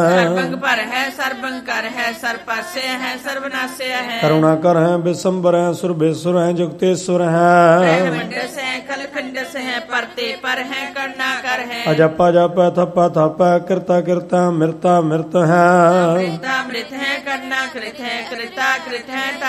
ਸਰਬੰਗ ਭਰ ਹੈ ਸਰਬੰਗ ਕਰ ਹੈ ਸਰ ਪਾਸੇ ਹੈ ਸਰਬਨਾਸੇ ਹੈ ਕਰੁਣਾ ਕਰ ਹੈ ਬਿਸੰਬਰ ਹੈ ਸੁਰਬੇਸੁਰ ਹੈ ਜੁਗਤੇਸ਼ਵਰ ਹੈ ਮੰਡਸ ਹੈ ਕਲਖੰਡਸ ਹੈ ਪਰਤੇ ਪਰ ਹੈ ਕਰਨਾ ਕਰ ਹੈ ਅਜਪਾ ਜਪ ਥਪਾ ਥਪ ਕਿਰਤਾ ਕਿਰਤਾ ਮਿਰਤਾ ਮਿਰਤ ਹੈ ਮ੍ਰਿਤਾ ਮ੍ਰਿਤ ਹੈ ਕਰਨਾ ਕ੍ਰਿਤ ਹੈ ਕ੍ਰਿਤਾ ਕ੍ਰਿਤ ਹੈ